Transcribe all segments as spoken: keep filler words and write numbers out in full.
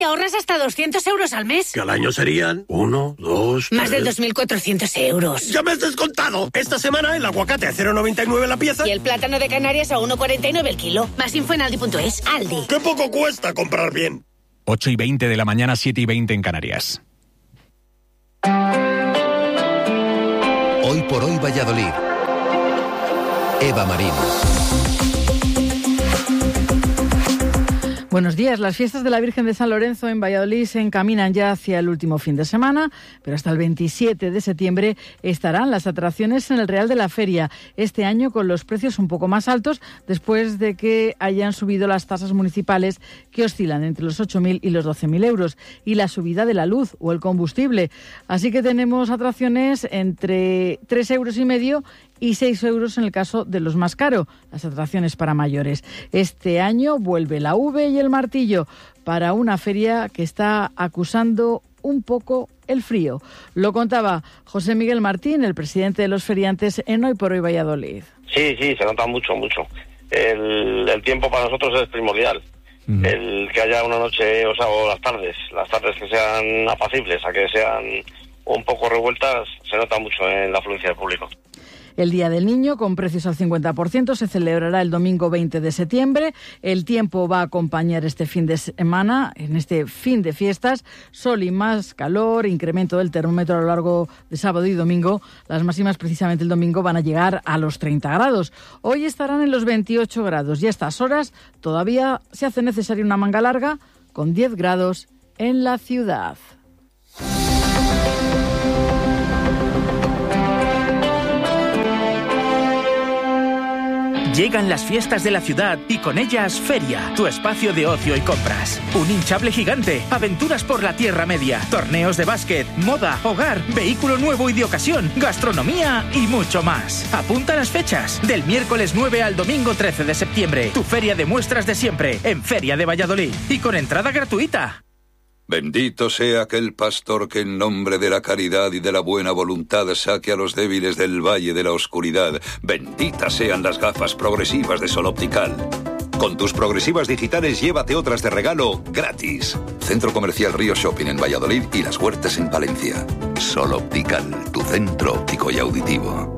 Te ahorras hasta doscientos euros al mes. Que al año serían uno, dos, Más tres... de dos mil cuatrocientos euros. ¡Ya me has descontado! Esta semana el aguacate a cero coma noventa y nueve la pieza. Y el plátano de Canarias a uno coma cuarenta y nueve el kilo. Más info en aldi punto es. Aldi. ¡Qué poco cuesta comprar bien! ocho y veinte de la mañana, siete y veinte en Canarias. Hoy por hoy Valladolid. Eva Marín. Buenos días. Las fiestas de la Virgen de San Lorenzo en Valladolid se encaminan ya hacia el último fin de semana, pero hasta el veintisiete de septiembre estarán las atracciones en el Real de la Feria, este año con los precios un poco más altos después de que hayan subido las tasas municipales que oscilan entre los ocho mil y los doce mil euros y la subida de la luz o el combustible. Así que tenemos atracciones entre tres euros y medio y seis euros en el caso de los más caros, las atracciones para mayores. Este año vuelve la V y el martillo para una feria que está acusando un poco el frío. Lo contaba José Miguel Martín, el presidente de los feriantes en Hoy por Hoy Valladolid. Sí, sí, se nota mucho, mucho. El, el tiempo para nosotros es primordial. Mm. El que haya una noche, o sea, o las tardes, las tardes que sean apacibles, a que sean un poco revueltas, se nota mucho en la afluencia del público. El Día del Niño, con precios al cincuenta por ciento, se celebrará el domingo veinte de septiembre. El tiempo va a acompañar este fin de semana, en este fin de fiestas. Sol y más calor, incremento del termómetro a lo largo de sábado y domingo. Las máximas, precisamente el domingo, van a llegar a los treinta grados. Hoy estarán en los veintiocho grados y a estas horas todavía se hace necesaria una manga larga con diez grados en la ciudad. Llegan las fiestas de la ciudad y con ellas Feria, tu espacio de ocio y compras. Un hinchable gigante, aventuras por la Tierra Media, torneos de básquet, moda, hogar, vehículo nuevo y de ocasión, gastronomía y mucho más. Apunta las fechas, del miércoles nueve al domingo trece de septiembre. Tu feria de muestras de siempre, en Feria de Valladolid y con entrada gratuita. Bendito sea aquel pastor que en nombre de la caridad y de la buena voluntad saque a los débiles del valle de la oscuridad. Benditas sean las gafas progresivas de Sol Optical. Con tus progresivas digitales llévate otras de regalo gratis. Centro Comercial Río Shopping en Valladolid y Las Huertas en Palencia. Sol Optical, tu centro óptico y auditivo.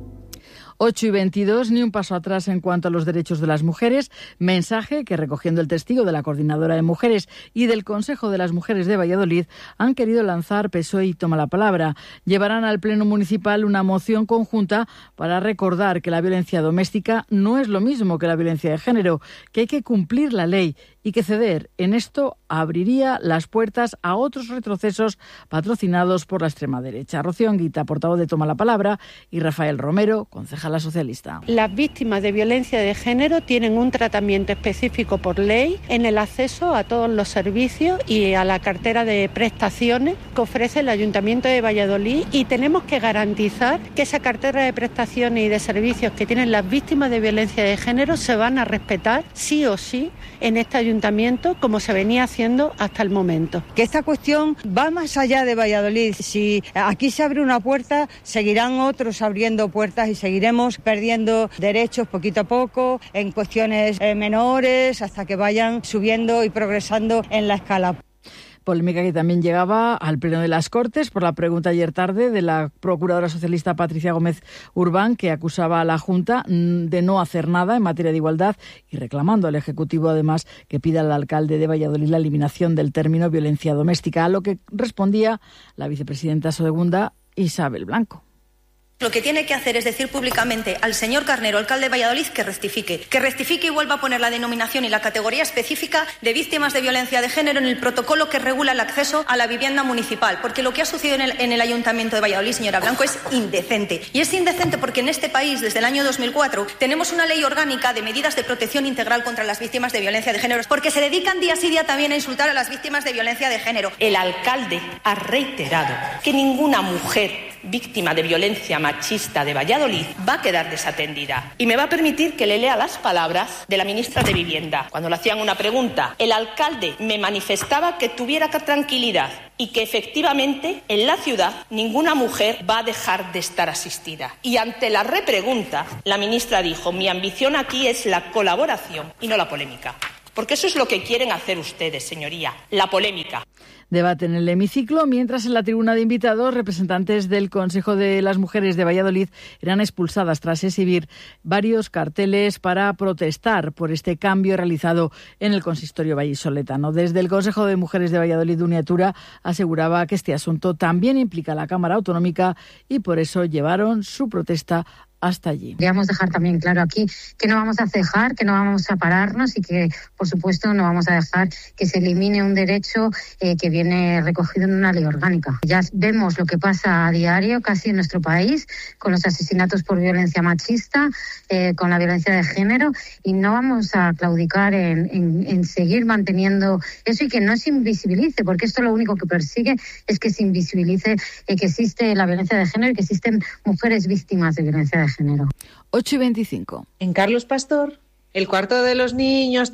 ocho y veintidós, ni un paso atrás en cuanto a los derechos de las mujeres. Mensaje que, recogiendo el testigo de la Coordinadora de Mujeres y del Consejo de las Mujeres de Valladolid, han querido lanzar P S O E y Toma la Palabra. Llevarán al Pleno Municipal una moción conjunta para recordar que la violencia doméstica no es lo mismo que la violencia de género, que hay que cumplir la ley y que ceder en esto abriría las puertas a otros retrocesos patrocinados por la extrema derecha. Rocío Anguita, portavoz de Toma la Palabra, y Rafael Romero, concejala socialista. Las víctimas de violencia de género tienen un tratamiento específico por ley en el acceso a todos los servicios y a la cartera de prestaciones que ofrece el Ayuntamiento de Valladolid, y tenemos que garantizar que esa cartera de prestaciones y de servicios que tienen las víctimas de violencia de género se van a respetar sí o sí en este ayuntamiento, como se venía haciendo hasta el momento. Que esta cuestión va más allá de Valladolid. Si aquí se abre una puerta, seguirán otros abriendo puertas y seguiremos perdiendo derechos poquito a poco en cuestiones eh, menores hasta que vayan subiendo y progresando en la escala. Polémica que también llegaba al Pleno de las Cortes por la pregunta ayer tarde de la procuradora socialista Patricia Gómez Urbán, que acusaba a la Junta de no hacer nada en materia de igualdad y reclamando al Ejecutivo, además, que pida al alcalde de Valladolid la eliminación del término violencia doméstica, a lo que respondía la vicepresidenta segunda, Isabel Blanco. Lo que tiene que hacer es decir públicamente al señor Carnero, alcalde de Valladolid, que rectifique. Que rectifique y vuelva a poner la denominación y la categoría específica de víctimas de violencia de género en el protocolo que regula el acceso a la vivienda municipal. Porque lo que ha sucedido en el, en el Ayuntamiento de Valladolid, señora Blanco, es indecente. Y es indecente porque en este país, desde el año dos mil cuatro, tenemos una ley orgánica de medidas de protección integral contra las víctimas de violencia de género. Porque se dedican día sí día también a insultar a las víctimas de violencia de género. El alcalde ha reiterado que ninguna mujer víctima de violencia machista de Valladolid va a quedar desatendida. Y me va a permitir que le lea las palabras de la ministra de Vivienda. Cuando le hacían una pregunta, el alcalde me manifestaba que tuviera tranquilidad y que efectivamente en la ciudad ninguna mujer va a dejar de estar asistida. Y ante la repregunta, la ministra dijo: mi ambición aquí es la colaboración y no la polémica. porque eso es lo que quieren hacer ustedes, señoría, la polémica. Debate en el hemiciclo, mientras en la tribuna de invitados, representantes del Consejo de las Mujeres de Valladolid eran expulsadas tras exhibir varios carteles para protestar por este cambio realizado en el consistorio vallisoletano. Desde el Consejo de Mujeres de Valladolid, Uniatura aseguraba que este asunto también implica a la Cámara Autonómica y por eso llevaron su protesta hasta allí. Queríamos dejar también claro aquí que no vamos a cejar, que no vamos a pararnos y que, por supuesto, no vamos a dejar que se elimine un derecho eh, que viene recogido en una ley orgánica. Ya vemos lo que pasa a diario casi en nuestro país con los asesinatos por violencia machista, eh, con la violencia de género, y no vamos a claudicar en, en, en seguir manteniendo eso y que no se invisibilice, porque esto lo único que persigue es que se invisibilice eh, que existe la violencia de género y que existen mujeres víctimas de violencia de género. ocho y veinticinco. En Carlos Pastor, el cuarto de los niños